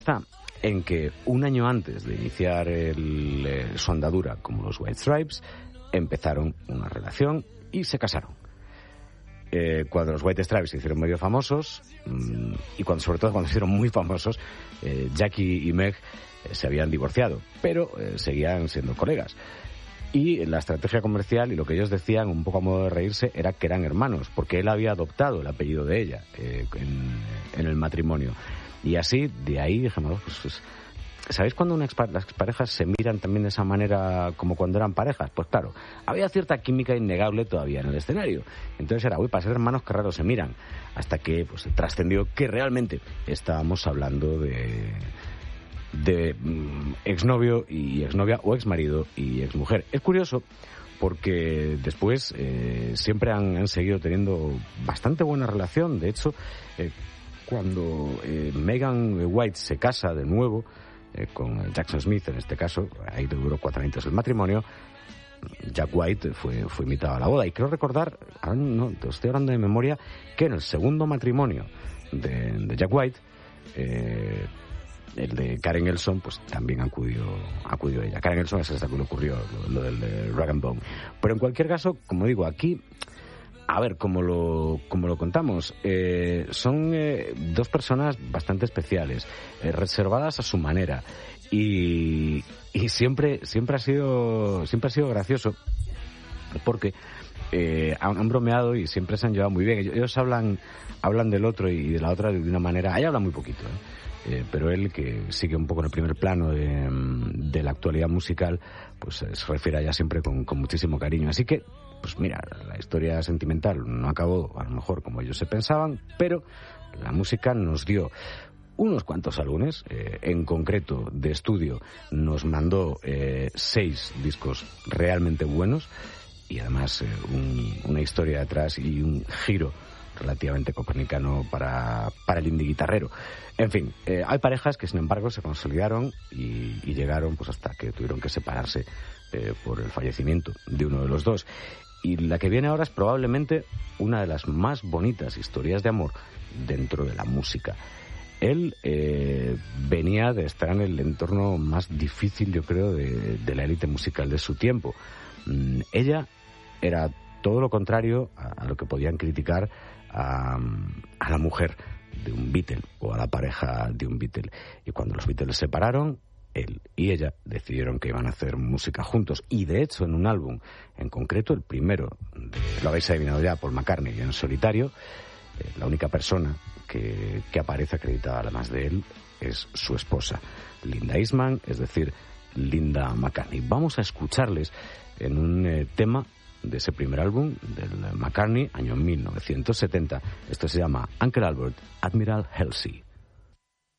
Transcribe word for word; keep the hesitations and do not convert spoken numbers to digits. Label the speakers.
Speaker 1: está en que un año antes de iniciar el, eh, su andadura como los White Stripes, empezaron una relación y se casaron. Eh, cuando los White Stripes se hicieron medio famosos, mmm, y cuando, sobre todo cuando se hicieron muy famosos, eh, Jackie y Meg eh, se habían divorciado, pero eh, seguían siendo colegas. Y la estrategia comercial y lo que ellos decían, un poco a modo de reírse, era que eran hermanos, porque él había adoptado el apellido de ella eh, en, en el matrimonio. Y así, de ahí, dijimos, pues, pues, ¿sabéis cuando una expa- las parejas se miran también de esa manera como cuando eran parejas? Pues claro, había cierta química innegable todavía en el escenario. Entonces era, uy, para ser hermanos, qué raro se miran. Hasta que pues trascendió que realmente estábamos hablando de... de mm, exnovio y exnovia, o exmarido y exmujer. Es curioso porque después eh, siempre han, han seguido teniendo bastante buena relación. De hecho, eh, cuando eh, Megan White se casa de nuevo eh, con Jackson Smith, en este caso, ahí duró cuatro años el matrimonio, Jack White fue, fue invitado a la boda. Y creo recordar, ahora no, te estoy hablando de memoria, que en el segundo matrimonio de, de Jack White, eh, el de Karen Elson, pues también acudió acudió ella. Karen Elson es hasta que le ocurrió lo, lo del de Rag and Bone. Pero en cualquier caso, como digo, aquí, a ver, como lo, como lo contamos, eh, son eh, dos personas bastante especiales, eh, reservadas a su manera. Y, y siempre, siempre ha sido, siempre ha sido gracioso, porque eh, han, han bromeado y siempre se han llevado muy bien. Ellos, ellos hablan, hablan del otro y de la otra de una manera, ella habla muy poquito, ¿eh? Eh, pero él, que sigue un poco en el primer plano de, de la actualidad musical, pues eh, se refiere a ella siempre con, con muchísimo cariño. Así que, pues mira, la historia sentimental no acabó a lo mejor como ellos se pensaban, pero la música nos dio unos cuantos álbumes, eh, en concreto de estudio nos mandó eh, seis discos realmente buenos, y además eh, un, una historia detrás y un giro relativamente copernicano para, para el indie guitarrero. En fin, eh, hay parejas que sin embargo se consolidaron y, y llegaron pues hasta que tuvieron que separarse eh, por el fallecimiento de uno de los dos. Y la que viene ahora es probablemente una de las más bonitas historias de amor dentro de la música. Él eh, venía de estar en el entorno más difícil, yo creo, de, de la élite musical de su tiempo. Mm, ella era todo lo contrario a, a lo que podían criticar a, a la mujer de un Beatle o a la pareja de un Beatle. Y cuando los Beatles se separaron, él y ella decidieron que iban a hacer música juntos. Y de hecho, en un álbum en concreto, el primero, de, lo habéis adivinado ya, Paul McCartney en solitario, eh, la única persona que, que aparece acreditada además de él es su esposa, Linda Eastman, es decir, Linda McCartney. Vamos a escucharles en un eh, tema de ese primer álbum del McCartney, año mil novecientos setenta. Esto se llama Uncle Albert, Admiral Halsey.